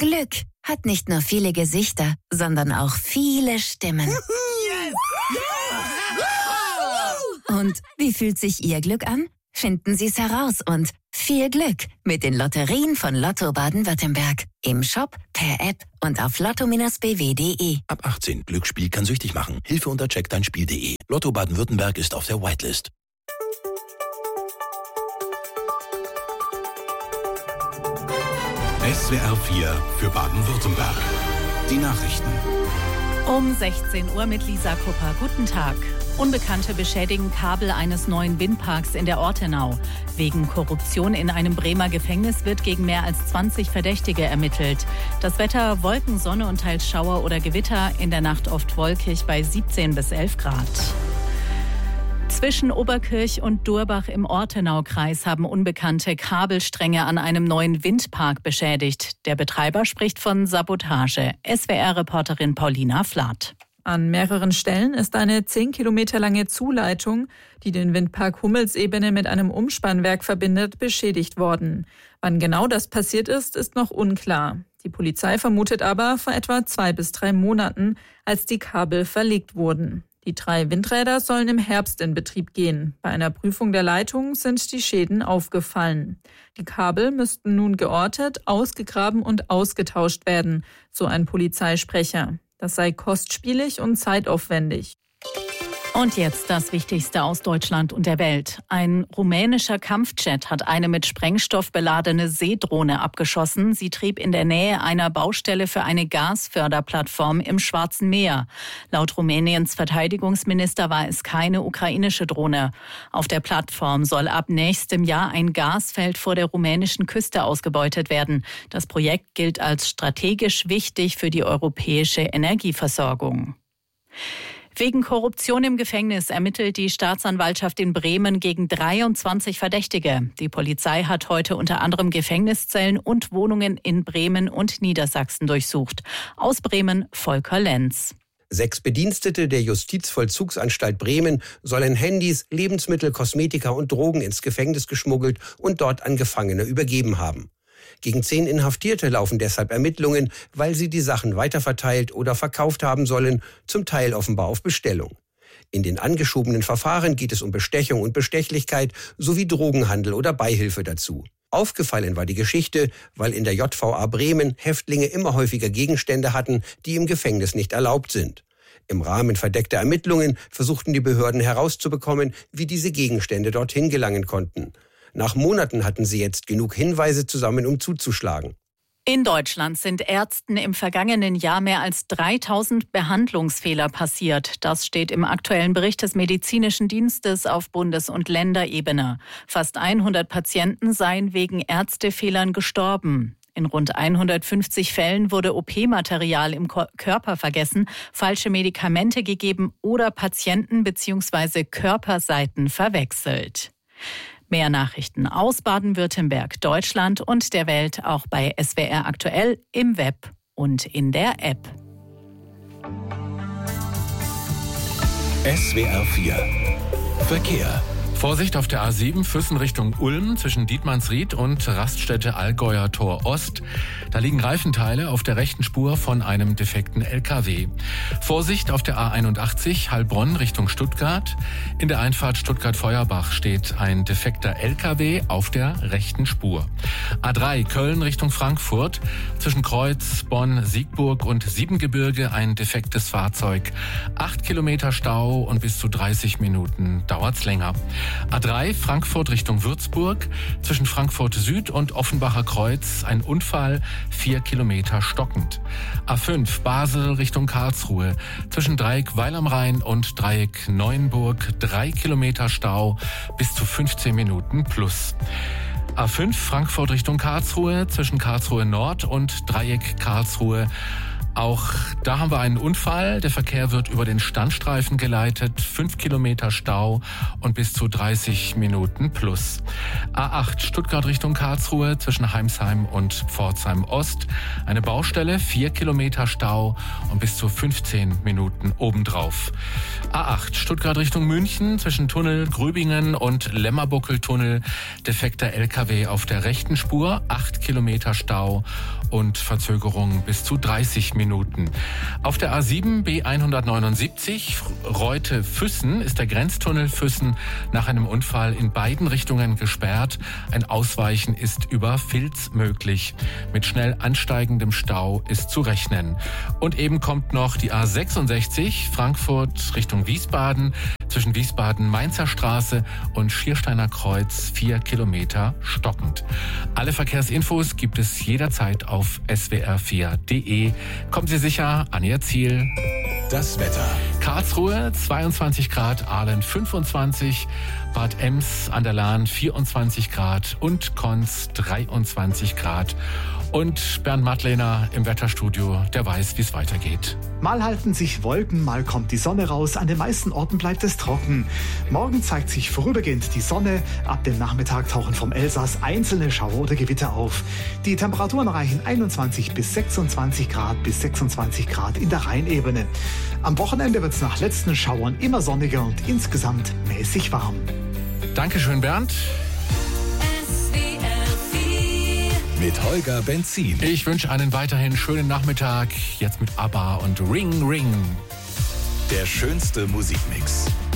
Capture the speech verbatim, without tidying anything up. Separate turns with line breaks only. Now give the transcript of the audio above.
Glück hat nicht nur viele Gesichter, sondern auch viele Stimmen.
Yes!
Ja! Und wie fühlt sich Ihr Glück an? Finden Sie es heraus und viel Glück mit den Lotterien von Lotto Baden-Württemberg. Im Shop, per App und auf lotto Bindestrich b w punkt d e.
Ab achtzehn. Glücksspiel kann süchtig machen. Hilfe unter check dein spiel punkt d e. Lotto Baden-Württemberg ist auf der Whitelist.
S W R vier für Baden-Württemberg. Die Nachrichten.
Um sechzehn Uhr mit Lisa Kupper. Guten Tag. Unbekannte beschädigen Kabel eines neuen Windparks in der Ortenau. Wegen Korruption in einem Bremer Gefängnis wird gegen mehr als zwanzig Verdächtige ermittelt. Das Wetter: Wolken, Sonne und teils Schauer oder Gewitter. In der Nacht oft wolkig bei siebzehn bis elf Grad. Zwischen Oberkirch und Durbach im Ortenaukreis haben Unbekannte Kabelstränge an einem neuen Windpark beschädigt. Der Betreiber spricht von Sabotage. S W R-Reporterin Paulina Flath.
An mehreren Stellen ist eine zehn Kilometer lange Zuleitung, die den Windpark Hummelsebene mit einem Umspannwerk verbindet, beschädigt worden. Wann genau das passiert ist, ist noch unklar. Die Polizei vermutet aber vor etwa zwei bis drei Monaten, als die Kabel verlegt wurden. Die drei Windräder sollen im Herbst in Betrieb gehen. Bei einer Prüfung der Leitung sind die Schäden aufgefallen. Die Kabel müssten nun geortet, ausgegraben und ausgetauscht werden, so ein Polizeisprecher. Das sei kostspielig und zeitaufwendig.
Und jetzt das Wichtigste aus Deutschland und der Welt. Ein rumänischer Kampfjet hat eine mit Sprengstoff beladene Seedrohne abgeschossen. Sie trieb in der Nähe einer Baustelle für eine Gasförderplattform im Schwarzen Meer. Laut Rumäniens Verteidigungsminister war es keine ukrainische Drohne. Auf der Plattform soll ab nächstem Jahr ein Gasfeld vor der rumänischen Küste ausgebeutet werden. Das Projekt gilt als strategisch wichtig für die europäische Energieversorgung. Wegen Korruption im Gefängnis ermittelt die Staatsanwaltschaft in Bremen gegen dreiundzwanzig Verdächtige. Die Polizei hat heute unter anderem Gefängniszellen und Wohnungen in Bremen und Niedersachsen durchsucht. Aus Bremen Volker Lenz.
Sechs Bedienstete der Justizvollzugsanstalt Bremen sollen Handys, Lebensmittel, Kosmetika und Drogen ins Gefängnis geschmuggelt und dort an Gefangene übergeben haben. Gegen zehn Inhaftierte laufen deshalb Ermittlungen, weil sie die Sachen weiterverteilt oder verkauft haben sollen, zum Teil offenbar auf Bestellung. In den angeschobenen Verfahren geht es um Bestechung und Bestechlichkeit sowie Drogenhandel oder Beihilfe dazu. Aufgefallen war die Geschichte, weil in der J V A Bremen Häftlinge immer häufiger Gegenstände hatten, die im Gefängnis nicht erlaubt sind. Im Rahmen verdeckter Ermittlungen versuchten die Behörden herauszubekommen, wie diese Gegenstände dorthin gelangen konnten. Nach Monaten hatten sie jetzt genug Hinweise zusammen, um zuzuschlagen.
In Deutschland sind Ärzten im vergangenen Jahr mehr als dreitausend Behandlungsfehler passiert. Das steht im aktuellen Bericht des Medizinischen Dienstes auf Bundes- und Länderebene. Fast hundert Patienten seien wegen Ärztefehlern gestorben. In rund hundertfünfzig Fällen wurde O P-Material im Körper vergessen, falsche Medikamente gegeben oder Patienten- bzw. Körperseiten verwechselt. Mehr Nachrichten aus Baden-Württemberg, Deutschland und der Welt auch bei S W R aktuell im Web und in der App.
S W R vier Verkehr.
Vorsicht auf der A sieben, Füssen Richtung Ulm, zwischen Dietmannsried und Raststätte Allgäuer Tor Ost. Da liegen Reifenteile auf der rechten Spur von einem defekten L K W. Vorsicht auf der A einundachtzig, Heilbronn Richtung Stuttgart. In der Einfahrt Stuttgart-Feuerbach steht ein defekter L K W auf der rechten Spur. A drei, Köln Richtung Frankfurt, zwischen Kreuz, Bonn, Siegburg und Siebengebirge ein defektes Fahrzeug. Acht Kilometer Stau und bis zu dreißig Minuten dauert's länger. A drei, Frankfurt Richtung Würzburg, zwischen Frankfurt Süd und Offenbacher Kreuz ein Unfall, vier Kilometer stockend. A fünf, Basel Richtung Karlsruhe, zwischen Dreieck Weil am Rhein und Dreieck Neuenburg, drei Kilometer Stau, bis zu fünfzehn Minuten plus. A fünf, Frankfurt Richtung Karlsruhe, zwischen Karlsruhe Nord und Dreieck Karlsruhe, Auch da haben wir einen Unfall. Der Verkehr wird über den Standstreifen geleitet. Fünf Kilometer Stau und bis zu dreißig Minuten plus. A acht Stuttgart Richtung Karlsruhe zwischen Heimsheim und Pforzheim Ost. Eine Baustelle, vier Kilometer Stau und bis zu fünfzehn Minuten obendrauf. A acht Stuttgart Richtung München zwischen Tunnel Gröbingen und Lämmerbuckeltunnel. Defekter L K W auf der rechten Spur. acht Kilometer Stau und Verzögerung bis zu dreißig Minuten. Auf der A sieben B hundertneunundsiebzig Reute-Füssen ist der Grenztunnel Füssen nach einem Unfall in beiden Richtungen gesperrt. Ein Ausweichen ist über Filz möglich. Mit schnell ansteigendem Stau ist zu rechnen. Und eben kommt noch die A sechsundsechzig Frankfurt Richtung Wiesbaden zwischen Wiesbaden-Mainzer Straße und Schiersteiner Kreuz vier Kilometer stockend. Alle Verkehrsinfos gibt es jederzeit auf s w r vier punkt d e. Kommen Sie sicher an Ihr Ziel.
Das Wetter.
Karlsruhe zweiundzwanzig Grad, Aalen fünfundzwanzig, Bad Ems an der Lahn vierundzwanzig Grad und Konz dreiundzwanzig Grad. Und Bernd Madlener im Wetterstudio, der weiß, wie es weitergeht.
Mal halten sich Wolken, mal kommt die Sonne raus. An den meisten Orten bleibt es trocken. Morgen zeigt sich vorübergehend die Sonne. Ab dem Nachmittag tauchen vom Elsass einzelne Schauer oder Gewitter auf. Die Temperaturen reichen einundzwanzig bis sechsundzwanzig Grad bis sechsundzwanzig Grad in der Rheinebene. Am Wochenende wird es nach letzten Schauern immer sonniger und insgesamt mäßig warm.
Dankeschön, Bernd.
Mit Holger Benzin.
Ich wünsche einen weiterhin schönen Nachmittag. Jetzt mit ABBA und Ring Ring.
Der schönste Musikmix.